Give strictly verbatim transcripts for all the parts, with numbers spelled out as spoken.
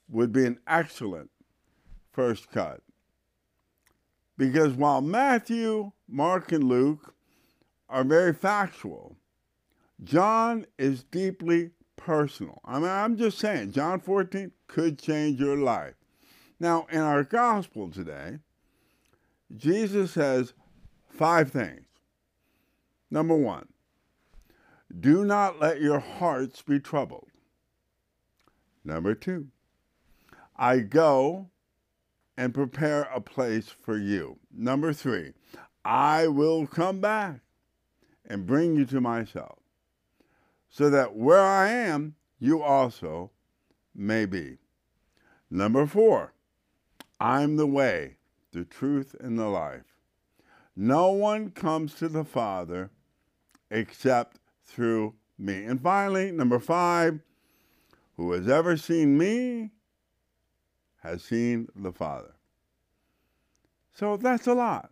would be an excellent first cut. Because while Matthew, Mark, and Luke are very factual, John is deeply personal. I mean, I'm just saying, John fourteen could change your life. Now, in our gospel today, Jesus says five things. Number one, do not let your hearts be troubled. Number two, I go and prepare a place for you. Number three, I will come back and bring you to myself, so that where I am, you also may be. Number four, I'm the way, the truth, and the life. No one comes to the Father except through me. And finally, number five, who has ever seen me has seen the Father. So that's a lot.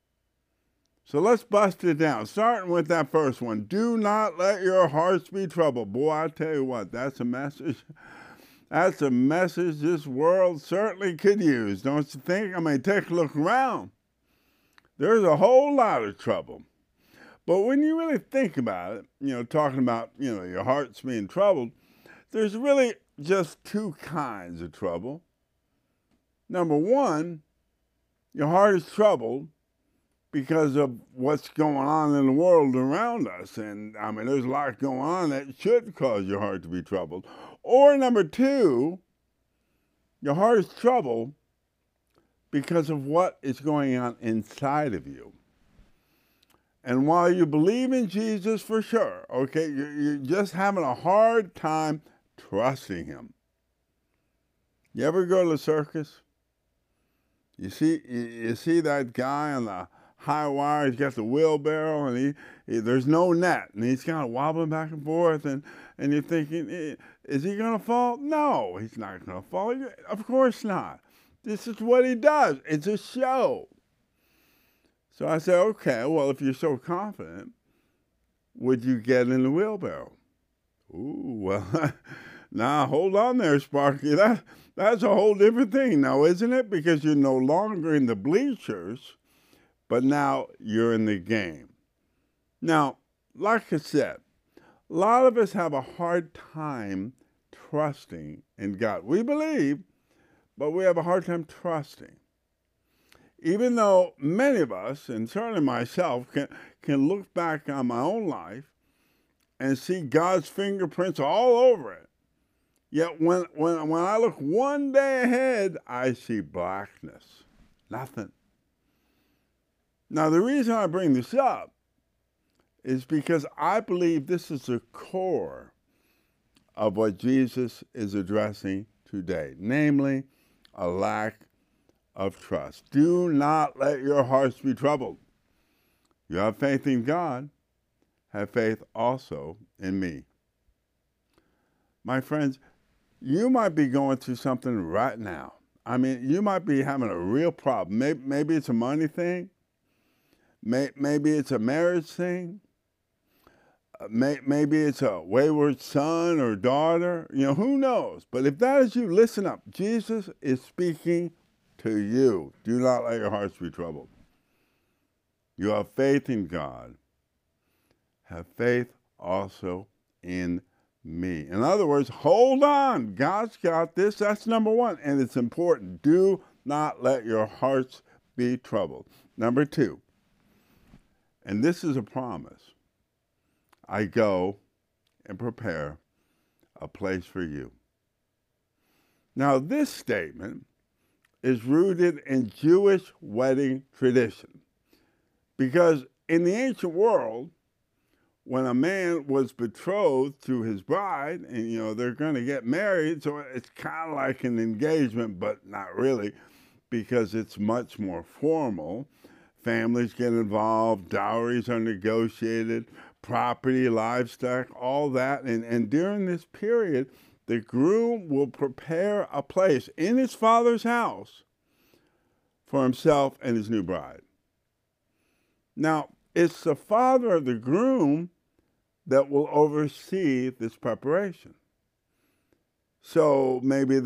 So let's bust it down, starting with that first one. Do not let your hearts be troubled. Boy, I tell you what, that's a message. That's a message this world certainly could use, don't you think? I mean, take a look around. There's a whole lot of trouble. But when you really think about it, you know, talking about, you know, your heart's being troubled, there's really just two kinds of trouble. Number one, your heart is troubled because of what's going on in the world around us. And, I mean, there's a lot going on that should cause your heart to be troubled. Or number two, your heart is troubled because of what is going on inside of you. And while you believe in Jesus for sure, okay, you're, you're just having a hard time trusting him. You ever go to the circus? You see, you, you see that guy on the high wire, he's got the wheelbarrow, and he, he there's no net, and he's kind of wobbling back and forth, and, and you're thinking, is he going to fall? No, he's not going to fall. Of course not. This is what he does. It's a show. So I said, okay, well, if you're so confident, would you get in the wheelbarrow? Ooh, well, now hold on there, Sparky. That, that's a whole different thing now, isn't it? Because you're no longer in the bleachers, but now you're in the game. Now, like I said, a lot of us have a hard time trusting in God. We believe, but we have a hard time trusting. Even though many of us, and certainly myself, can, can look back on my own life and see God's fingerprints all over it. Yet when, when, when I look one day ahead, I see blackness, nothing. Now, the reason I bring this up is because I believe this is the core of what Jesus is addressing today, namely a lack of trust. Do not let your hearts be troubled. You have faith in God, have faith also in me. My friends, you might be going through something right now. I mean, you might be having a real problem. Maybe, maybe it's a money thing. Maybe it's a marriage thing. Maybe it's a wayward son or daughter. You know, who knows? But if that is you, listen up. Jesus is speaking to you. Do not let your hearts be troubled. You have faith in God. Have faith also in me. In other words, hold on. God's got this. That's number one. And it's important. Do not let your hearts be troubled. Number two, and this is a promise, I go and prepare a place for you. Now, this statement is rooted in Jewish wedding tradition. Because in the ancient world, when a man was betrothed to his bride, and, you know, they're going to get married, so it's kind of like an engagement, but not really, because it's much more formal. Families get involved, dowries are negotiated, property, livestock, all that. And, and during this period, the groom will prepare a place in his father's house for himself and his new bride. Now, it's the father of the groom that will oversee this preparation. So maybe